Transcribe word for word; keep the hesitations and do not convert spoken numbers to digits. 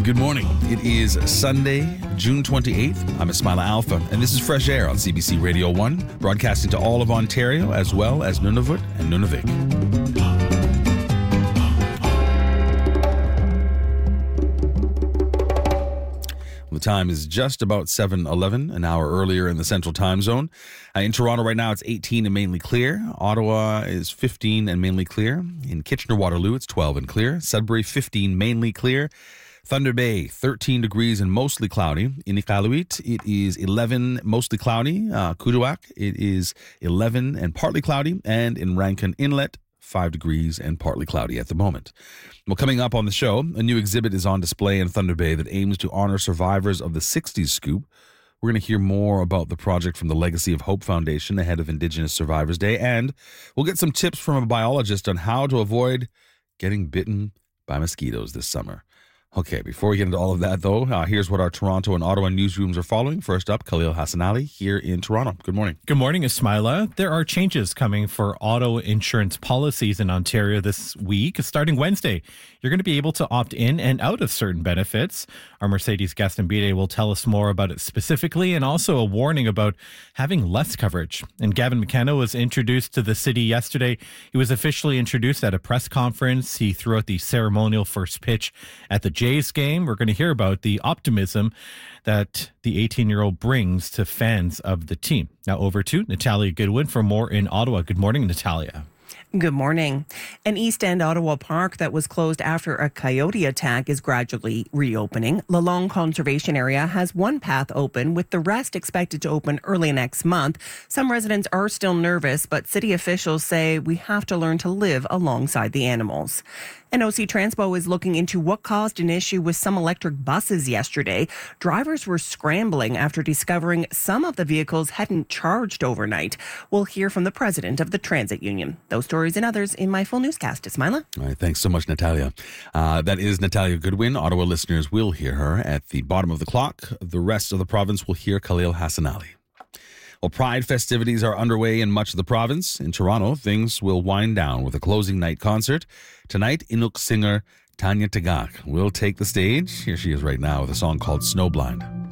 Good morning. It is Sunday, June twenty-eighth. I'm Ismaila Alpha, and this is Fresh Air on C B C Radio one, broadcasting to all of Ontario as well as Nunavut and Nunavik. The time is just about seven eleven, an hour earlier in the Central Time Zone. Uh, in Toronto right now, it's eighteen and mainly clear. Ottawa is fifteen and mainly clear. In Kitchener-Waterloo, it's twelve and clear. Sudbury, fifteen, mainly clear. Thunder Bay, thirteen degrees and mostly cloudy. In Iqaluit, it is eleven, mostly cloudy. Uh, Kuujjuaq, it is eleven and partly cloudy. And in Rankin Inlet, five degrees and partly cloudy at the moment. Well, coming up on the show, a new exhibit is on display in Thunder Bay that aims to honor survivors of the sixties scoop. We're going to hear more about the project from the Legacy of Hope Foundation ahead of Indigenous Survivors Day, and we'll get some tips from a biologist on how to avoid getting bitten by mosquitoes this summer. Okay, before we get into all of that, though, uh, here's what our Toronto and Ottawa newsrooms are following. First up, Khalil Hassanali here in Toronto. Good morning. Good morning, Ismaila. There are changes coming for auto insurance policies in Ontario this week. Starting Wednesday, you're going to be able to opt in and out of certain benefits. Our Mercedes Gaston Bide will tell us more about it specifically, and also a warning about having less coverage. And Gavin McKenna was introduced to the city yesterday. He was officially introduced at a press conference. He threw out the ceremonial first pitch at the Jays game. We're going to hear about the optimism that the eighteen-year-old brings to fans of the team. Now over to Natalia Goodwin for more in Ottawa. Good morning, Natalia. Good morning. An East End Ottawa park that was closed after a coyote attack is gradually reopening. Lalonde Conservation Area has one path open, with the rest expected to open early next month. Some residents are still nervous, but city officials say we have to learn to live alongside the animals. N O C Transpo is looking into what caused an issue with some electric buses yesterday. Drivers were scrambling after discovering some of the vehicles hadn't charged overnight. We'll hear from the president of the Transit Union. Those stories and others in my full newscast. Ismaila. All right, thanks so much, Natalia. Uh, that is Natalia Goodwin. Ottawa listeners will hear her at the bottom of the clock. The rest of the province will hear Khalil Hassanali. Well, Pride festivities are underway in much of the province. In Toronto, things will wind down with a closing night concert. Tonight, Inuk singer Tanya Tagaq will take the stage. Here she is right now with a song called Snowblind.